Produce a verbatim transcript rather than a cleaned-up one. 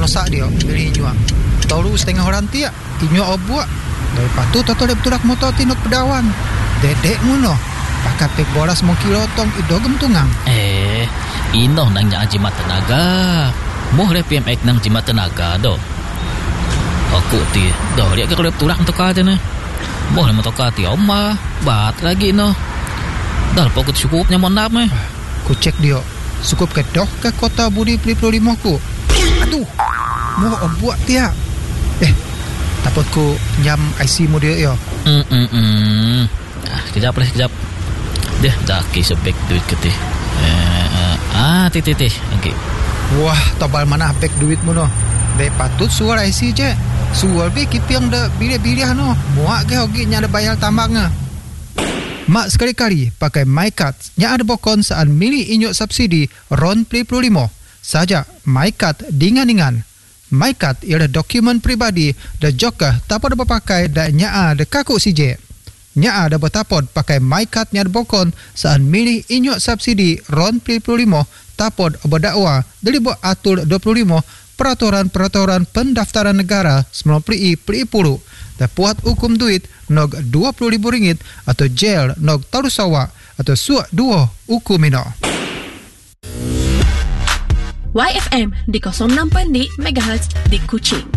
nosak dia beli inyua. Tahu setengah orang tiak inyua obuak. Dari patu toto dep turak motor tinut pedawan. Dedek muno. Pakai pek boras mau kilotong idogem tungang. Eh, ino nang nya jimat tenaga. Moh re P M X nang jimat tenaga do. Aku ti, do dia ke turak untuk aja ne. Moh le motor ka ti oma, bat lagi no. Dah pokok cukupnya mon nap meh. Ku cek dia. Cukup ke doh ke kota Budi Pri puluh lima ku. Aduh. Moh obuak tiak. Eh, takut ku nyam I C mu dia yo. Hmm hmm hmm. Ah, kejap lah, kejap. Dia daki sebek duit ke ti. Eh, uh, ah, ti ti ti. Okey. Wah, tobal mana bek duit mu no. Be patut suara I C je. Suar be kipiang da bilih-bilih no. Muak ke hogi nya ada bayar tambangnya. Mak sekali-kali pakai MyCard nya ada bokon saan milih inyuk subsidi RON P puluh lima. Saja MyCard dingan-dingan. MyCard ialah dokumen pribadi dan juga tak pada berpakai dan nya ada kaku C J. Nya ada bertapod pakai MyCard nya ada bokon saan milih inyuk subsidi RON P puluh lima tapod berdakwa dari buat atur dua puluh lima Peraturan-Peraturan Pendaftaran Negara sembilan puluh I puluh dan puat hukum duit nog dua puluh ribu ringgit atau jail nog taru sawa atau suak dua hukum ino. Y F M di nol enam koma enam megahertz di Kuching.